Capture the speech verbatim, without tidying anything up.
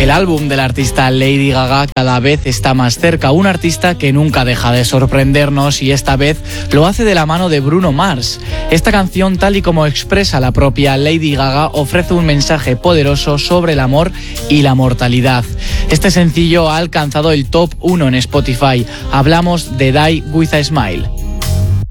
El álbum del artista Lady Gaga cada vez está más cerca, un artista que nunca deja de sorprendernos y esta vez lo hace de la mano de Bruno Mars. Esta canción, tal y como expresa la propia Lady Gaga, ofrece un mensaje poderoso sobre el amor y la mortalidad. Este sencillo ha alcanzado el top uno en Spotify. Hablamos de Die With a Smile.